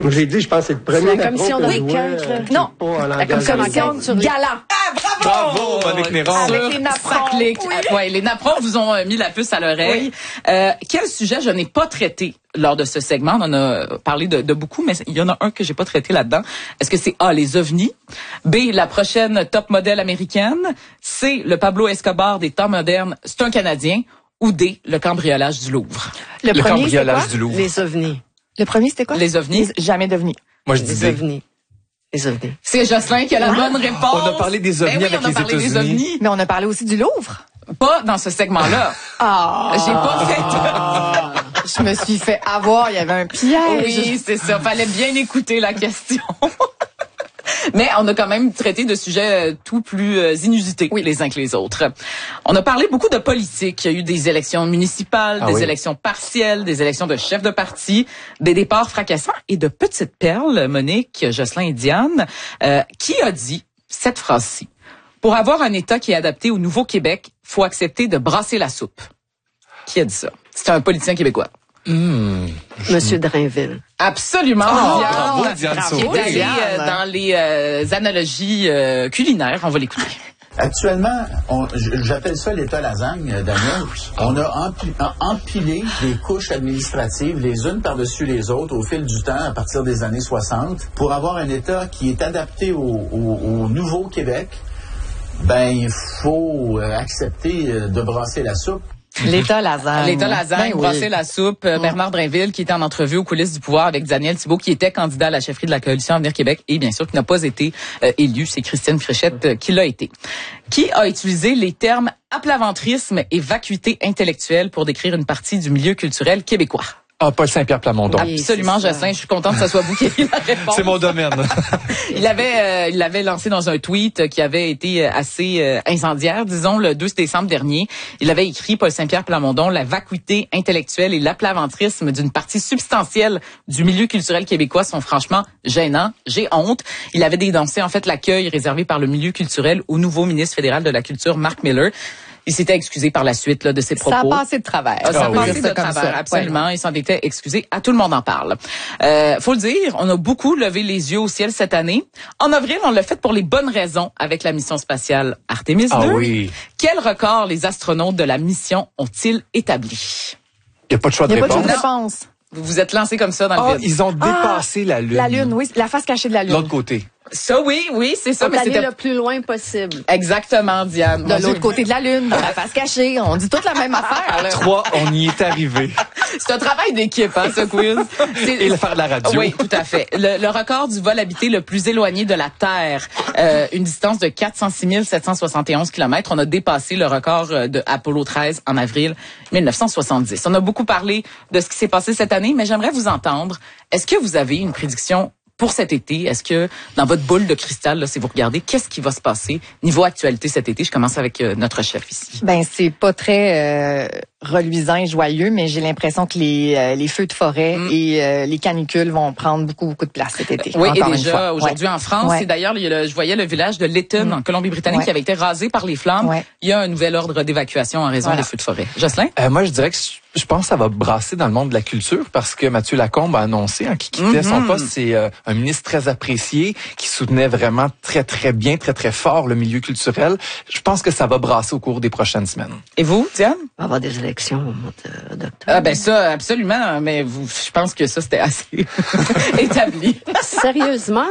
J'ai dit, je pense que c'est le premier la commission d'enquête. Non, la commission d'enquête sur Gala. Bravo, Monique Néron. Avec les napperons. Les napperons vous ont mis la puce à l'oreille. Quel sujet je n'ai pas traité lors de ce segment? On en a parlé de beaucoup, mais il y en a un que j'ai pas traité là-dedans. Est-ce que c'est A, les ovnis? B, la prochaine top modèle américaine? C, le Pablo Escobar des temps modernes, c'est un Canadien? Ou D, le cambriolage du Louvre? Le premier, cambriolage du Louvre. Les ovnis. Le premier, c'était quoi? Les ovnis. Jamais d'ovnis. Moi, je dis Les D. ovnis. Les ovnis. C'est Jocelyn qui a la bonne réponse. On a parlé des ovnis avec on a les parlé des États-Unis. ovnis. Mais on a parlé aussi du Louvre. Pas dans ce segment-là. J'ai pas fait. Je me suis fait avoir, il y avait un piège. Oui, c'est ça. Fallait bien écouter la question. Mais on a quand même traité de sujets tout plus inusités les uns que les autres. On a parlé beaucoup de politique. Il y a eu des élections municipales, des élections partielles, des élections de chefs de parti, des départs fracassants et de petites perles, Monique, Jocelyn et Diane, qui a dit cette phrase-ci. Pour avoir un État qui est adapté au Nouveau-Québec, faut accepter de brasser la soupe. Qui a dit ça? C'est un politicien québécois. Monsieur Drainville. Absolument. Bravo, Diane Qui est allé dans les analogies culinaires. On va l'écouter. Actuellement, j'appelle ça l'État lasagne, Daniel. On a empilé des couches administratives les unes par-dessus les autres au fil du temps, à partir des années 60, pour avoir un État qui est adapté au Nouveau-Québec. Ben, il faut accepter de brasser la soupe. L'État lasagne. L'État lasagne, brasser oui. la soupe. Bernard Drainville, qui était en entrevue aux coulisses du pouvoir avec Daniel Thibeault, qui était candidat à la chefferie de la coalition Avenir Québec et bien sûr qui n'a pas été élu. C'est Christine Fréchette qui l'a été. Qui a utilisé les termes aplaventrisme et vacuité intellectuelle pour décrire une partie du milieu culturel québécois? Ah, Paul Saint-Pierre Plamondon. Oui, Absolument, Jocelyn. Je suis contente que ce soit vous qui ayez la réponse. C'est mon domaine. Il l'avait lancé dans un tweet qui avait été assez incendiaire, disons, le 12 décembre dernier. Il avait écrit, Paul Saint-Pierre Plamondon, la vacuité intellectuelle et l'aplaventrisme d'une partie substantielle du milieu culturel québécois sont franchement gênants. J'ai honte. Il avait dénoncé, en fait, l'accueil réservé par le milieu culturel au nouveau ministre fédéral de la Culture, Marc Miller. Il s'était excusé par la suite de ses propos. Ça a passé de travers. Ça a passé de comme travers, ça. absolument. Ouais. Il s'en était excusé. À tout le monde en parle. Faut le dire, on a beaucoup levé les yeux au ciel cette année. En avril, on l'a fait pour les bonnes raisons avec la mission spatiale Artemis 2. Ah oui. Quel record les astronautes de la mission ont-ils établi? Il n'y a pas de choix de Il n'y a pas de réponse. réponse. Vous vous êtes lancé comme ça dans le vide. Ils ont dépassé la Lune. La Lune, oui. La face cachée de la Lune. L'autre côté. Ça, oui, c'est ça. On Mais aller c'était le plus loin possible. exactement, Diane. De l'autre côté de la Lune, la face cachée. On dit toute la même affaire. Là. 3, on y est arrivé. C'est un travail d'équipe, hein, ce quiz. Et le faire de la radio. Oui, tout à fait. Le record du vol habité le plus éloigné de la Terre, une distance de 406 771 km. On a dépassé le record de Apollo 13 en avril 1970. On a beaucoup parlé de ce qui s'est passé cette année, mais j'aimerais vous entendre. Est-ce que vous avez une prédiction pour cet été? Est-ce que dans votre boule de cristal, là, si vous regardez, qu'est-ce qui va se passer niveau actualité cet été? Je commence avec notre chef ici. Ben, c'est pas très reluisant et joyeux, mais j'ai l'impression que les feux de forêt et les canicules vont prendre beaucoup de place cet été. Oui, et encore une déjà, fois. aujourd'hui en France, Ouais. et d'ailleurs, je voyais le village de Lytton, en Colombie-Britannique, qui avait été rasé par les flammes. Ouais. Il y a un nouvel ordre d'évacuation en raison des feux de forêt. Jocelyn? Moi, je dirais que je pense que ça va brasser dans le monde de la culture parce que Mathieu Lacombe a annoncé qu'il quittait son poste. C'est un ministre très apprécié qui soutenait vraiment très, très bien, très, très fort le milieu culturel. Je pense que ça va brasser au cours des prochaines semaines. Et vous, Diane? On va avoir des élections au mois d'octobre. Ah ben ça, absolument, mais je pense que ça, c'était assez établi. Sérieusement,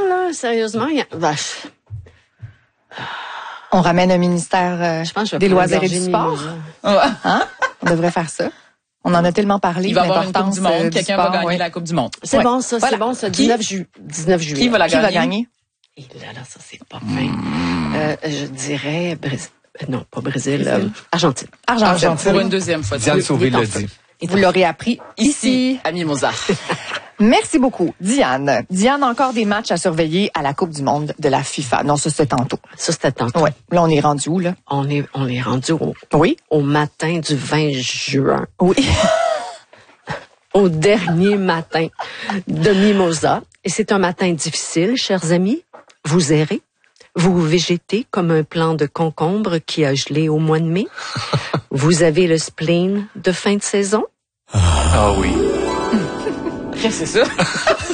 On ramène un ministère je pense que je vais des prendre loisirs et du Virginie sport. Mouza. Hein? On devrait faire ça. On en a tellement parlé. Il va y avoir une Coupe l'importance, du Monde. du Quelqu'un sport, va gagner ouais. la Coupe du Monde. C'est Ouais. bon, ça, Voilà. c'est bon, ça. Qui? 19 juillet. Qui va la Qui va gagner? gagner? Et là, ça, c'est pas fin. Je dirais non, pas Brésil. Argentine. Argentine. Pour une deuxième fois. Diane Sauvé il est en l'a feu. dit. Vous l'aurez appris ici. à Mimosa. Merci beaucoup, Diane. Diane, encore des matchs à surveiller à la Coupe du Monde de la FIFA. Non, ça, c'est tantôt. Ça, c'était tantôt. Ouais. Là, on est rendu où, là? On est rendu Oui. au matin du 20 juin. Oui. Au dernier matin de Mimosa. Et c'est un matin difficile, chers amis. Vous errez. Vous végétez comme un plant de concombre qui a gelé au mois de mai. Vous avez le spleen de fin de saison. Ah oui. Qu'est-ce que c'est ça?